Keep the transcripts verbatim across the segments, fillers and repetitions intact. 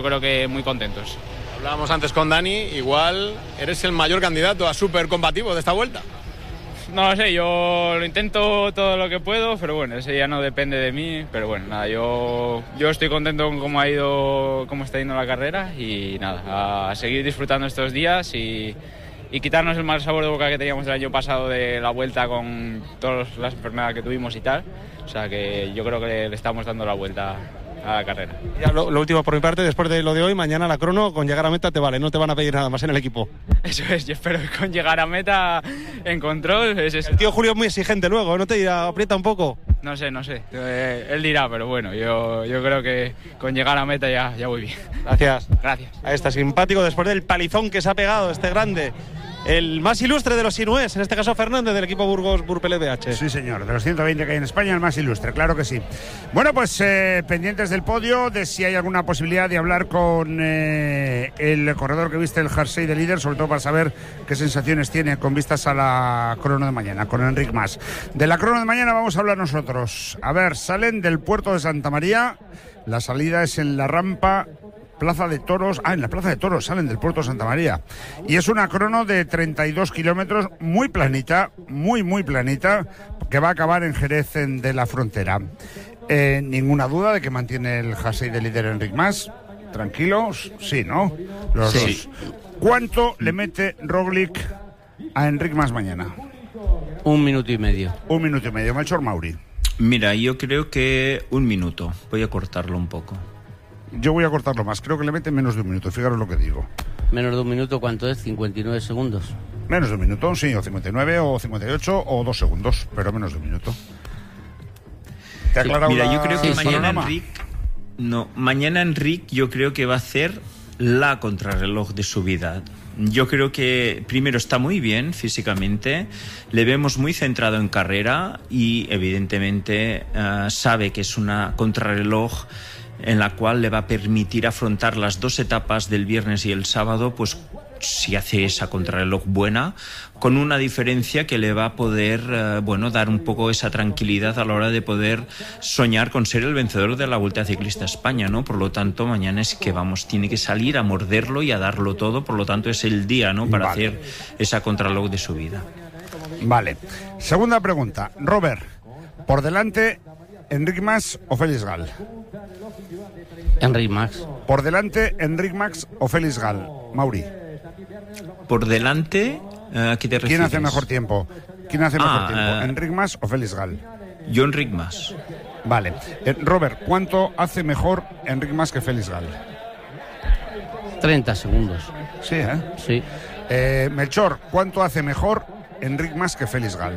Yo creo que muy contentos. Hablábamos antes con Dani, igual eres el mayor candidato a súper combativo de esta vuelta. No lo sé, yo lo intento todo lo que puedo, pero bueno, ese ya no depende de mí. Pero bueno, nada, yo, yo estoy contento con cómo ha ido, cómo está yendo la carrera y nada, a seguir disfrutando estos días y, y quitarnos el mal sabor de boca que teníamos el año pasado de la vuelta con todas las enfermedades que tuvimos y tal. O sea que yo creo que le estamos dando la vuelta a la carrera. Ya lo, lo último por mi parte, después de lo de hoy, mañana la crono, con llegar a meta te vale, no te van a pedir nada más en el equipo. Eso es, yo espero que con llegar a meta en control es eso. El tío Julio es muy exigente luego, ¿no te dirá, aprieta un poco? No sé, no sé, eh, él dirá, pero bueno, yo, yo creo que con llegar a meta ya, ya voy bien. Gracias. Gracias. Ahí está, simpático, después del palizón que se ha pegado este grande. El más ilustre de los sinués, en este caso Fernández, del equipo Burgos Burpel B H. Sí, señor, de los ciento veinte que hay en España, el más ilustre, claro que sí. Bueno, pues eh, pendientes del podio, de si hay alguna posibilidad de hablar con eh, el corredor que viste el jersey de líder, sobre todo para saber qué sensaciones tiene con vistas a la crono de mañana, con Enric Mas. De la crono de mañana vamos a hablar nosotros. A ver, salen del puerto de Santa María, la salida es en la rampa Plaza de Toros, ah, en la Plaza de Toros, salen del puerto de Santa María. Y es una crono de treinta y dos kilómetros, muy planita, muy, muy planita, que va a acabar en Jerez en, de la Frontera. Eh, ninguna duda de que mantiene el jersey de líder Enric Mas. Tranquilos, sí, ¿no? Los sí. dos. ¿Cuánto le mete Roglic a Enric Mas mañana? Un minuto y medio. Un minuto y medio. Melchor Mauri. Mira, yo creo que un minuto. Voy a cortarlo un poco. Yo voy a cortarlo más, creo que le mete menos de un minuto, fijaros lo que digo. ¿Menos de un minuto cuánto es? cincuenta y nueve segundos. Menos de un minuto, sí, o cincuenta y nueve, o cincuenta y ocho, o dos segundos, pero menos de un minuto. ¿Te ha aclarado? Mira, la... yo creo que sí, mañana sí. Enric... No, mañana Enric yo creo que va a hacer la contrarreloj de su vida. Yo creo que primero está muy bien físicamente, le vemos muy centrado en carrera y evidentemente uh, sabe que es una contrarreloj en la cual le va a permitir afrontar las dos etapas del viernes y el sábado, pues si hace esa contrarreloj buena, con una diferencia que le va a poder, eh, bueno, dar un poco esa tranquilidad a la hora de poder soñar con ser el vencedor de la Vuelta Ciclista a España, ¿no? Por lo tanto, mañana es que, vamos, tiene que salir a morderlo y a darlo todo, por lo tanto es el día, ¿no?, para vale. hacer esa contrarreloj de su vida. Vale. Segunda pregunta. Robert, por delante, ¿Enric Mas o Félix Gal? Enric Mas. Por delante, ¿Enric Mas o Félix Gal? Mauri. Por delante, ¿a qué te refieres? ¿Quién hace mejor tiempo? ¿Quién hace mejor ah, tiempo? Uh, ¿Enric Mas o Félix Gal? Yo Enric Mas. Vale. Eh, Robert, ¿cuánto hace mejor Enric Mas que Félix Gal? treinta segundos. Sí, ¿eh? Sí. Eh, Melchor, ¿cuánto hace mejor Enric Mas que Félix Gal?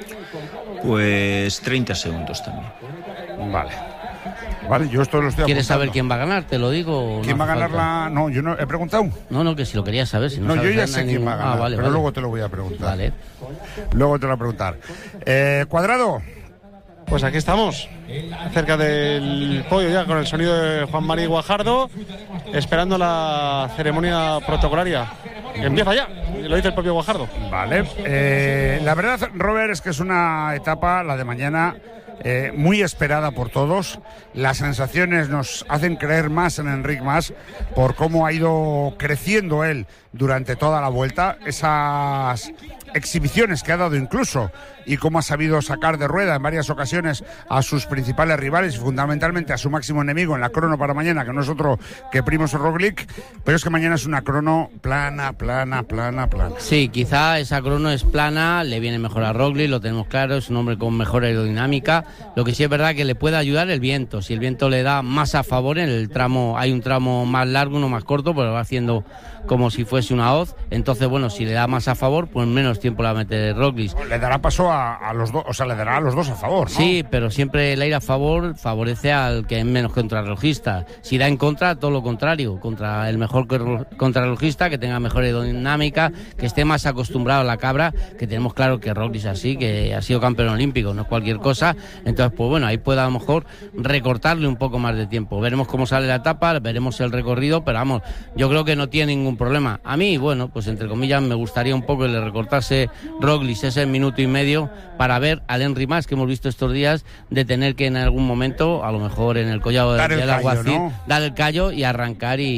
Pues treinta segundos también. Vale. Vale, yo esto lo estoy ¿Quieres apuntando. saber quién va a ganar? ¿Te lo digo? ¿Quién no va a ganar falta? la...? No, yo no he preguntado. No, no, que si lo querías saber. Si no, No, yo sabes ya nada, sé quién ningún... va a ganar, ah, vale, pero vale. luego te lo voy a preguntar. Vale. Luego te lo voy a preguntar. Eh, Cuadrado. Pues aquí estamos, cerca del podio ya, con el sonido de Juan Mari Guajardo, esperando la ceremonia protocolaria. Que empieza ya, lo dice el propio Guajardo. Vale. Eh, la verdad, Robert, es que es una etapa, la de mañana, eh, muy esperada por todos. Las sensaciones nos hacen creer más en Enric Mas por cómo ha ido creciendo él durante toda la vuelta. Esas exhibiciones que ha dado incluso y cómo ha sabido sacar de rueda en varias ocasiones a sus principales rivales y fundamentalmente a su máximo enemigo en la crono para mañana, que no es otro que Primož Roglic, pero es que mañana es una crono plana, plana, plana, plana. Sí, quizá esa crono es plana, le viene mejor a Roglic, lo tenemos claro, es un hombre con mejor aerodinámica, lo que sí es verdad que le puede ayudar el viento, si el viento le da más a favor en el tramo, hay un tramo más largo, uno más corto, pero va haciendo como si fuese una hoz, entonces bueno, si le da más a favor, pues menos tiempo la mete Roglic. Le dará paso a, a los dos, o sea, le dará a los dos a favor, ¿no? Sí, pero siempre el aire a favor favorece al que es menos contrarrelojista. Si da en contra, todo lo contrario, contra el mejor contrarrelojista, que tenga mejor aerodinámica, que esté más acostumbrado a la cabra, que tenemos claro que Roglic es así, que ha sido campeón olímpico, no es cualquier cosa, entonces pues bueno, ahí puede a lo mejor recortarle un poco más de tiempo. Veremos cómo sale la etapa, veremos el recorrido, pero vamos, yo creo que no tiene ningún problema. A mí, bueno, pues entre comillas me gustaría un poco que le recortase tomarse Roglic ese minuto y medio para ver al Henry Mas, que hemos visto estos días, de tener que en algún momento, a lo mejor en el collado Dar el del callo, Alguacil, ¿no? dar el callo y arrancar y